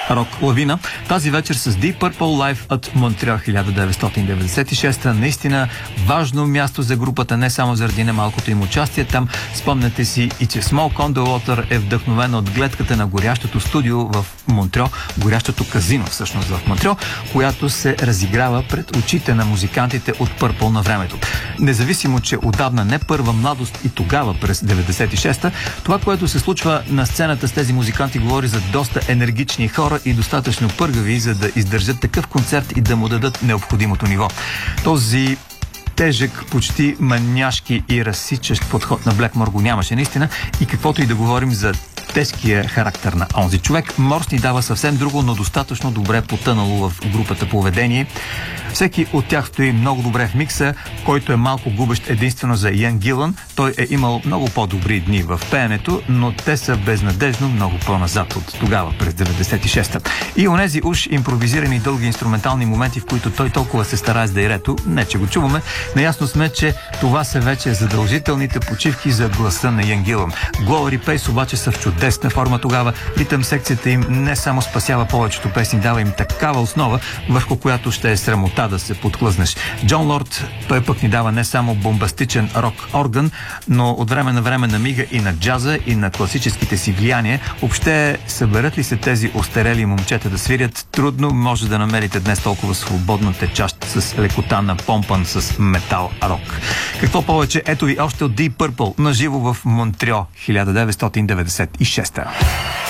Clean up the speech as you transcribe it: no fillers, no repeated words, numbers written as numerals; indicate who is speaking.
Speaker 1: рок лавина. Тази вечер с Deep Purple Live от Монтреал 1996. Наистина важно място за групата, не само заради немалкото им участие там. Спомняте си и че Smoke on the Water е вдъхновено от гледката на горящото студио в Монтреал, горящото казино всъщност в Монтреал, която се разиграва пред очите на музикантите от Purple на времето. Независимо, че отдавна не първа младост и тогава през 96-та, това, което се случва на сцената с тези музиканти, говори за доста енергични хора и достатъчно пъргави, за да издържат такъв концерт и да му дадат необходимото ниво. Този тежък, почти маняшки и разсичащ подход на Блекмор го нямаше наистина и каквото и да говорим за тежкия характер на онзи човек, Морс ни дава съвсем друго, но достатъчно добре потънало в групата поведение. Всеки от тях стои много добре в микса, който е малко губещ единствено за Ян Гилън. Той е имал много по-добри дни в пеенето, но те са безнадежно много по-назад от тогава, през 96-та. И онези уж импровизирани дълги инструментални моменти, в които той толкова се старае с дайрето, не че го чуваме, наясно сме, че това са вече задължителните почивки за гласа на Ян Гилън. Glory Pace обаче са в чудесна форма тогава. Ритъм секцията им не само спасява повечето песни, дава им такава основа, върху която ще е срамота да се подхлъзнеш. Джон Лорд, той пък ни дава не само бомбастичен рок орган, но от време на време намига и на джаза, и на класическите си влияния. Въобще, съберат ли се тези остарели момчета да свирят, трудно може да намерите днес толкова свободно течащ с лекота на помпан с метал рок. Какво повече? Ето ви още от Deep Purple наживо в Монтреал 1996.